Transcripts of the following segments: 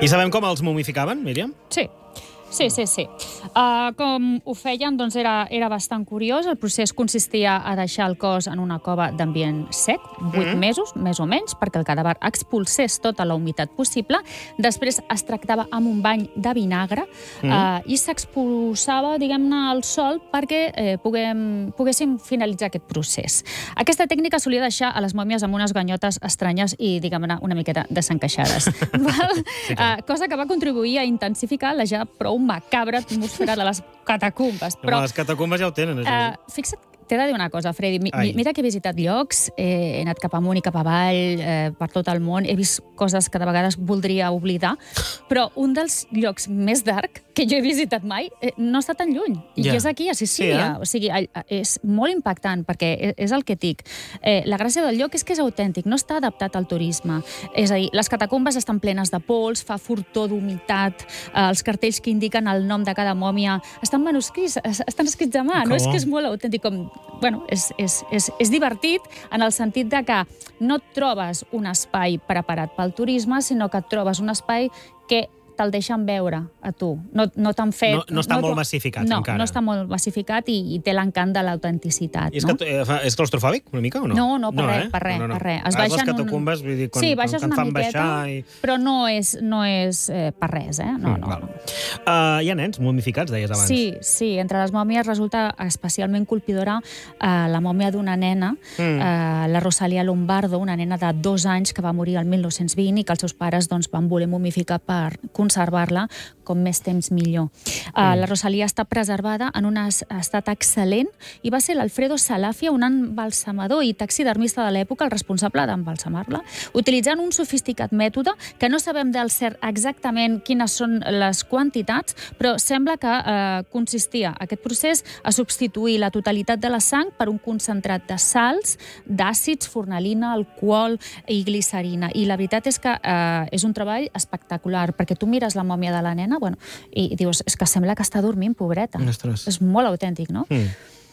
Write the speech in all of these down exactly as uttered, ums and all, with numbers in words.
I sabem com els momificaven, Míriam? Sí. Sí, sí, sí. Uh, com ho feien, doncs era, era bastant curiós. El procés consistia a deixar el cos en una cova d'ambient sec, vuit mm-hmm. mesos, més o menys, perquè el cadàver expulsés tota la humitat possible. Després es tractava amb un bany de vinagre mm-hmm. uh, i s'expulsava, diguem-ne, al sol perquè eh, puguem, poguéssim finalitzar aquest procés. Aquesta tècnica solia deixar a les mòmies amb unes ganyotes estranyes i, diguem-ne, una miqueta desencaixades. Val? Sí, uh, cosa que va contribuir a intensificar la ja prou macabra atmosfera de les catacumbes. Però, no, les catacumbes ja ho tenen, això. Uh, fixa't, t'he de dir una cosa, Freddy. Mi, mira que he visitat llocs, eh, he anat cap amunt i cap avall, eh, per tot el món, he vist coses que de vegades voldria oblidar, però un dels llocs més dark que jo he visitat mai eh, no està tan lluny. I yeah. és aquí, a Sicília. Sí, eh? O sigui, és molt impactant, perquè és el que et dic. Eh, la gràcia del lloc és que és autèntic, no està adaptat al turisme. És a dir, les catacumbes estan plenes de pols, fa furtor d'humitat, eh, els cartells que indiquen el nom de cada mòmia estan manuscrits, estan escrits a mà, no és que és molt autèntic, com bueno, és, és, és, és divertit en el sentit de que no et trobes un espai preparat pel turisme, sinó que et trobes un espai que te'l deixen veure a tu. No, no t'han fet... No, no està no, molt massificat, no, encara. No, no està molt massificat i, i té l'encant de l'autenticitat. És, no? que, eh, és claustrofòbic, una mica, o no? No, no, per no, res, eh? per res, no, no, no. per res. Es les catacumbes, vull dir, quan, sí, baixes quan una fan miqueta, baixar... I... però no és, no és eh, per res, eh? No, mm, no. no. Uh, hi ha nens momificats, deies abans. Sí, sí. Entre les mòmies resulta especialment colpidora uh, la mòmia d'una nena, mm. uh, la Rosalia Lombardo, una nena de dos anys que va morir el mil nou-cents vint i que els seus pares doncs, van voler momificar per conservar-la com més temps millor. Uh, mm. La Rosalia està preservada en un estat excel·lent i va ser l'Alfredo Salafia, un embalsamador i taxidermista de l'època, el responsable d'embalsamar-la, utilitzant un sofisticat mètode que no sabem del cert exactament quines són les quantitats, però sembla que eh, consistia aquest procés a substituir la totalitat de la sang per un concentrat de sals, d'àcids, fornalina, alcohol i glicerina. I la veritat és que eh, és un treball espectacular, perquè tu mires la mòmia de la nena, bueno, i dius, és que sembla que està dormint, pobreta. Ostres. És molt autèntic, no? Mm.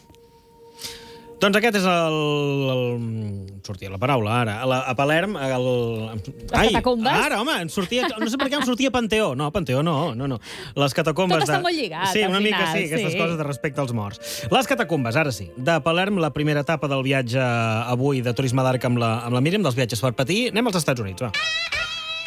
Doncs aquest és el... el... sortia la paraula, ara. A, la, a Palerm... El... Les Ai, catacumbes? Ara, home, em sortia... no sé per què em sortia Panteó. No, Panteó no, no, no. Les catacumbes... Tot està de... molt lligat, sí, una al mica final, sí, aquestes sí. coses de respecte als morts. Les catacumbes, ara sí. De Palerm, la primera etapa del viatge avui de Turisme d'Arc amb la, amb la Míriam, dels viatges per patir. Anem als Estats Units, va.